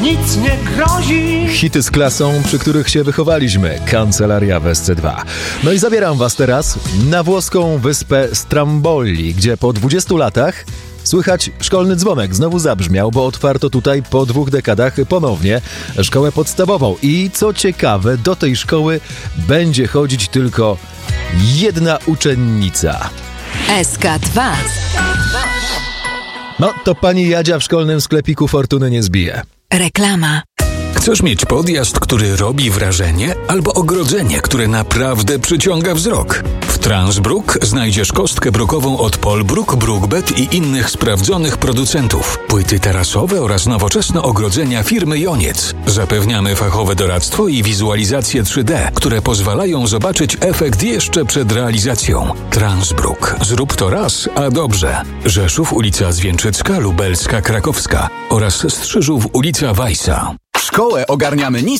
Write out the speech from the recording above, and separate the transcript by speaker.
Speaker 1: nic nie grozi.
Speaker 2: Hity z klasą, przy których się wychowaliśmy. Kancelaria w SC2. No i zabieram was teraz na włoską wyspę Stramboli, gdzie po 20 latach słychać szkolny dzwonek. Znowu zabrzmiał, bo otwarto tutaj po 2 dekadach ponownie szkołę podstawową. I co ciekawe, do tej szkoły będzie chodzić tylko jedna uczennica.
Speaker 3: SK2.
Speaker 2: No, to pani Jadzia w szkolnym sklepiku fortuny nie zbije.
Speaker 3: Reklama.
Speaker 4: Chcesz mieć podjazd, który robi wrażenie, albo ogrodzenie, które naprawdę przyciąga wzrok? W Transbrook znajdziesz kostkę brukową od Polbruk, Brookbet i innych sprawdzonych producentów. Płyty tarasowe oraz nowoczesne ogrodzenia firmy Joniec. Zapewniamy fachowe doradztwo i wizualizację 3D, które pozwalają zobaczyć efekt jeszcze przed realizacją. Transbrook. Zrób to raz, a dobrze. Rzeszów, ulica Zwieńczycka, Lubelska, Krakowska oraz Strzyżów, ulica Weissa.
Speaker 5: Szkołę ogarniamy nisko.